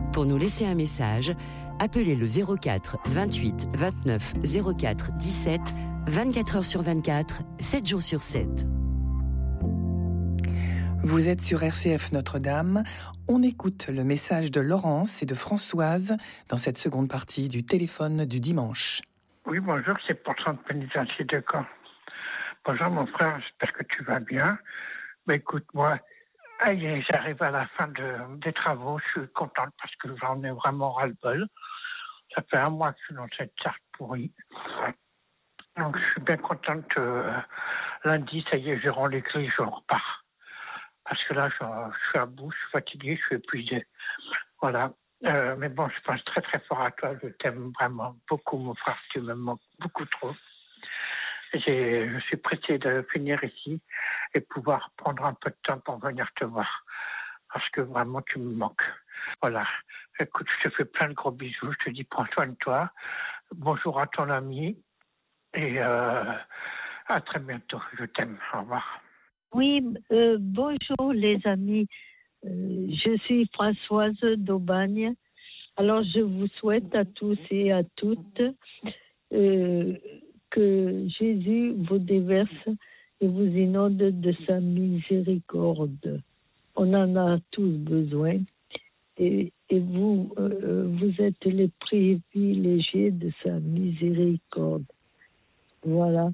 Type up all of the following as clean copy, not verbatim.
Pour nous laisser un message, appelez le 04 28 29 04 17, 24 heures sur 24, 7 jours sur 7. Vous êtes sur RCF Notre-Dame. On écoute le message de Laurence et de Françoise dans cette seconde partie du téléphone du dimanche. Oui, bonjour, c'est pour Centre pénitentiaire de Caen. Bonjour mon frère, j'espère que tu vas bien. Mais écoute, moi, j'arrive à la fin des travaux, je suis contente parce que j'en ai vraiment ras-le-bol. Ça fait un mois que je suis dans cette sarthe pourrie. Donc je suis bien contente que lundi, ça y est, je rends les clés, je repars. Parce que là, je suis à bout, je suis fatigué, je suis épuisé. Voilà. Mais bon, je pense très très fort à toi. Je t'aime vraiment beaucoup, mon frère. Tu me manques beaucoup trop. Je suis pressé de finir ici et pouvoir prendre un peu de temps pour venir te voir. Parce que vraiment, tu me manques. Voilà. Écoute, je te fais plein de gros bisous. Je te dis, prends soin de toi. Bonjour à ton ami. Et à très bientôt. Je t'aime. Au revoir. Oui, bonjour les amis. Je suis Françoise d'Aubagne. Alors je vous souhaite à tous et à toutes que Jésus vous déverse et vous inonde de sa miséricorde. On en a tous besoin. Et vous êtes les privilégiés de sa miséricorde. Voilà.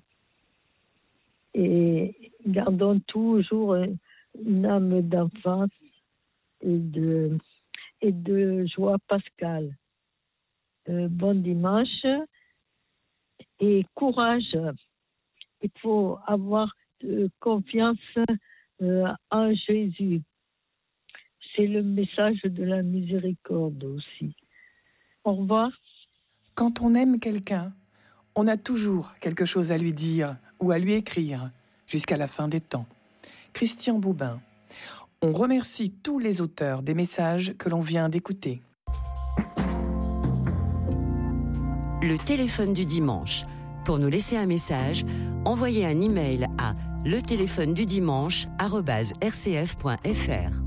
Et gardons toujours une âme d'enfance et de joie pascale. Bon dimanche et courage. Il faut avoir confiance en Jésus. C'est le message de la miséricorde aussi. Au revoir. Quand on aime quelqu'un, on a toujours quelque chose à lui dire ou à lui écrire jusqu'à la fin des temps. Christian Boubin. On remercie tous les auteurs des messages que l'on vient d'écouter. Le téléphone du dimanche. Pour nous laisser un message, envoyez un email à letélephonedudimanche@rcf.fr.